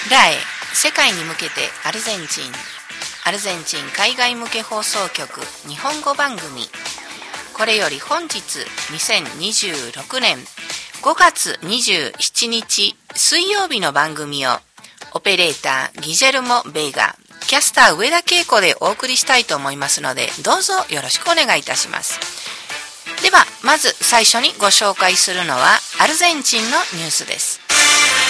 ラエ世界に向けてアルゼンチン海外向け放送局日本語番組。これより本日2026年5月27日水曜日の番組をオペレーターギジェルモ・ベイガ、キャスター上田恵子でお送りしたいと思いますので、どうぞよろしくお願いいたします。ではまず最初にご紹介するのはアルゼンチンのニュースです。